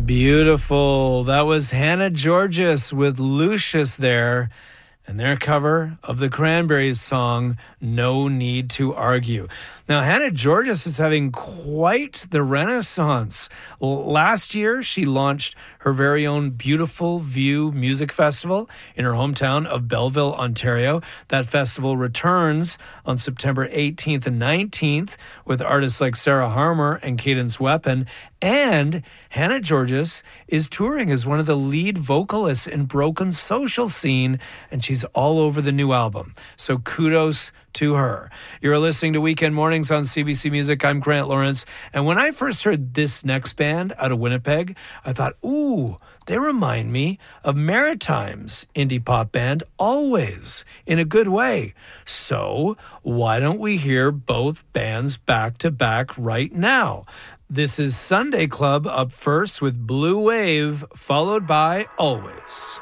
Beautiful. That was Hannah Georgas with Lucius there, and their cover of the Cranberries song, No Need to Argue. Now, Hannah Georgas is having quite the renaissance. Last year, she launched her very own Beautiful View Music Festival in her hometown of Belleville, Ontario. That festival returns on September 18th and 19th with artists like Sarah Harmer and Cadence Weapon. And Hannah Georgas is touring as one of the lead vocalists in Broken Social Scene, and she's all over the new album. So kudos to her. You're listening to Weekend Mornings on CBC Music. I'm Grant Lawrence. And when I first heard this next band out of Winnipeg, I thought, ooh, they remind me of Maritime's indie pop band, Always, in a good way. So why don't we hear both bands back to back right now? This is Sunday Club up first with Blue Wave, followed by Always.